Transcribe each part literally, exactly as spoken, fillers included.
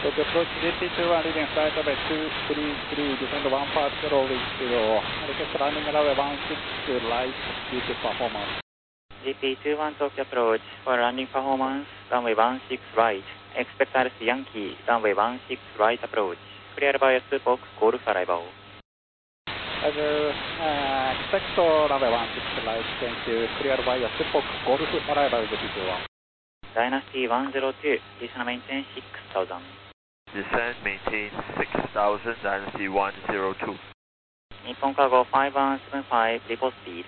Tokyo approach J P two one leading flight level two three three, descend one five zero with zero, request landing runway one six right, due to performance. J P two one Tokyo approach for landing performance, runway one six right, expect Alice Yankee, runway one six right approach, clear by two box, golf arrival. Roger, uh, expect runway one six right, thank you, clear by two box, golf arrival J P two one. Dynasty one zero two, descend maintain six thousand. Descend maintain six thousand, Dynasty one zero two. Nippon Cargo five one seven five, report speed.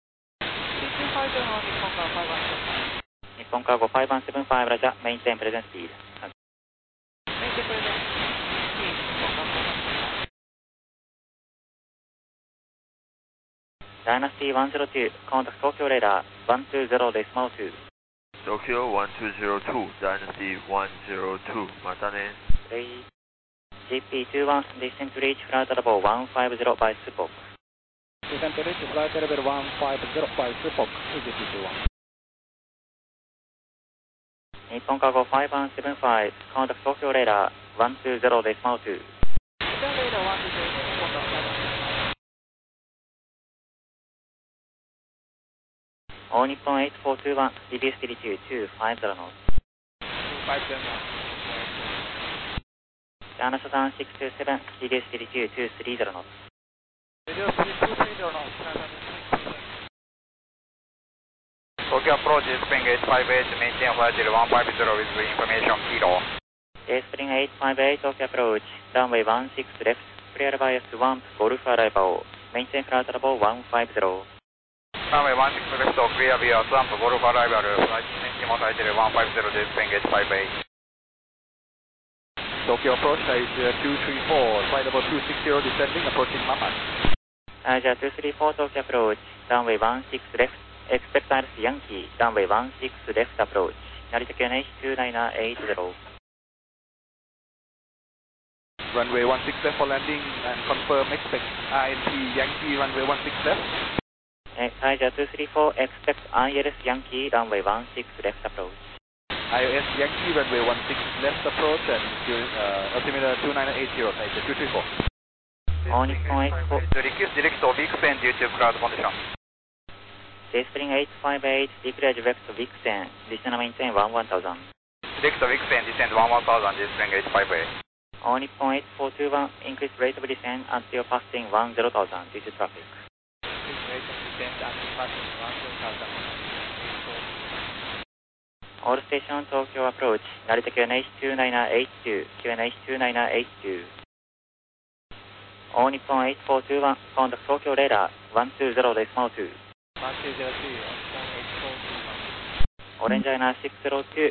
Nippon Cargo five one seven five, Roger, maintain present speed. Maintain present speed, Dynasty one zero two, contact Tokyo radar one two zero decimal two. Tokyo one two zero two, Dynasty one zero two, Matane. J P two one, descend to reach flight level one five zero by Supok. Descend to reach flight level one five zero by Supok, J P two one. Nippon Cargo five one seven five, contact Tokyo radar one two zero decimal two. radar one two zero, contact All Nippon eight four two one, reduce altitude two five zero knots. two five zero knots. China Southern six two seven, reduce altitude two three zero knots. Reduce altitude two three zero knots. Tokyo approach Spring eight five eight, maintain flight level one five zero with information kilo. Spring eight five eight, Tokyo approach, runway one six left, clear by one golf arrival, maintain flight level one five zero. Runway one six left, clear via swamp golf arrival, flight maintain flight level one five zero, Spring eight five eight. Tokyo approach is uh, two three four, flight level two six zero descending, approaching Mama. Asia two three four Tokyo approach, runway one six left, expect Alice Yankee, runway one six left approach, Narita Q N H two nine eight zero. Runway one six left for landing and confirm expect I N T Yankee, runway one six left. Asia two three four, expect I L S Yankee, runway one six left approach. I O S Yankee, runway one six left approach and uh, altimeter two nine eight zero, Taisha two three four. All Nippon eight four. Request direct to Vixen due to cloud condition. Spring eight five eight, declare direct to Vixen, descend maintain one one thousand. Direct to Vixen, descend one one thousand, Spring eight five eight. All Nippon eight four two one, increase rate of descent until passing one zero thousand due to traffic. Increase rate of descent until passing one zero thousand. All station Tokyo approach, Narita Q N H two nine eight two, Q N H two nine eight two. All Nippon eight four two one, contact Tokyo radar one two zero decimal two. one two zero two, Nippon eight four two one. Orange Liner six zero two.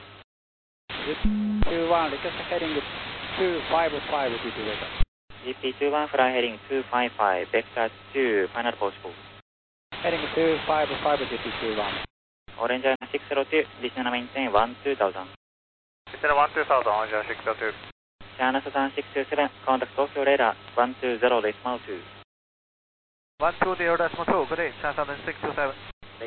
two one, request heading two five five due to radar. G P two one, fly heading two five five, vector two, final possible. Heading two five five G P two one. Orange Liner six zero two, descend maintain one two thousand. Descend one two thousand, Orange Liner six zero two. China Southern six two seven, contact Tokyo radar one two zero decimal two. one two zero decimal two, good day, China Southern six two seven.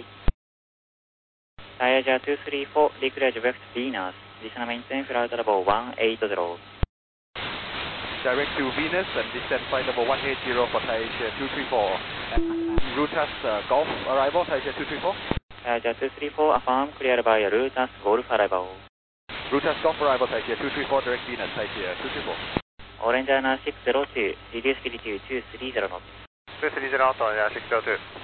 Asia two three four, declare direct Venus, descend maintain flight level one eight zero. Direct to Venus and descend flight level one eight zero for Taisha two three four. And Rutas uh, Golf arrival, Taisha two three four. Asia two three four, affirm clear by Rutas Golf arrival. Rutas Golf arrival, Taisha two three four, direct Venus, Taisha two three four. Orange Liner six zero two, reduce altitude two three zero knots. two three zero knots, Orange Liner six zero two.